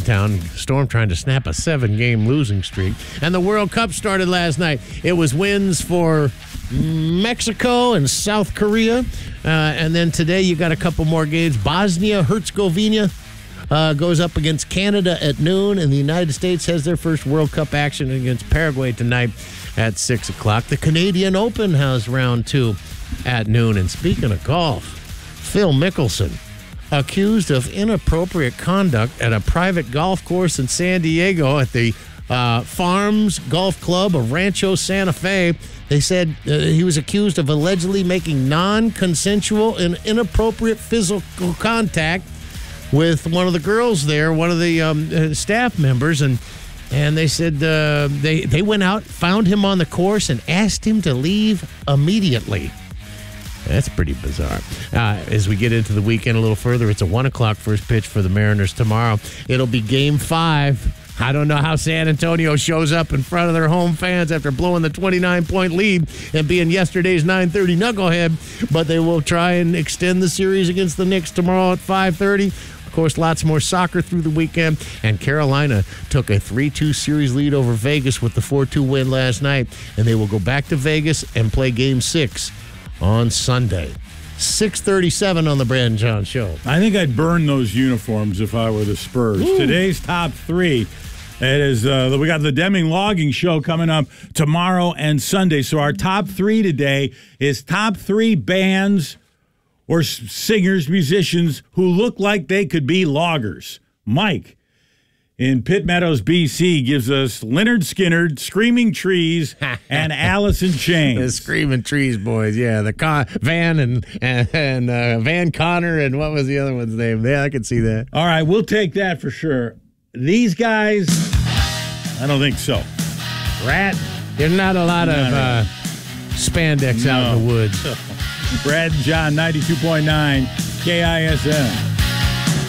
Town. Storm trying to snap a 7-game losing streak. And the World Cup started last night. It was wins for Mexico and South Korea. And then today you got a couple more games. Bosnia-Herzegovina goes up against Canada at noon. And the United States has their first World Cup action against Paraguay tonight at 6 o'clock. The Canadian Open has round 2 at noon. And speaking of golf, Phil Mickelson, accused of inappropriate conduct at a private golf course in San Diego at the Farms Golf Club of Rancho Santa Fe. They said he was accused of allegedly making non-consensual and inappropriate physical contact with one of the girls there, one of the staff members, and they said they went out, found him on the course, and asked him to leave immediately. That's pretty bizarre. As we get into the weekend a little further, it's a 1 o'clock first pitch for the Mariners tomorrow. It'll be Game 5. I don't know how San Antonio shows up in front of their home fans after blowing the 29-point lead and being yesterday's 9:30 knucklehead, but they will try and extend the series against the Knicks tomorrow at 5:30. Of course, lots more soccer through the weekend, and Carolina took a 3-2 series lead over Vegas with the 4-2 win last night, and they will go back to Vegas and play Game 6 on Sunday. 6:37 on the Brad John Show. I think I'd burn those uniforms if I were the Spurs. Ooh. Today's top 3. It is we got the Deming Logging Show coming up tomorrow and Sunday. So our top 3 today is top 3 bands or singers, musicians who look like they could be loggers. Mike in Pitt Meadows, B.C., gives us Lynyrd Skynyrd, Screaming Trees, and Alice in Chains. The Screaming Trees boys, yeah. The Van and Van Connor, and what was the other one's name? Yeah, I could see that. All right, we'll take that for sure. These guys, I don't think so. Rat, there's not a lot of spandex out in the woods. Brad and John, 92.9 KISM.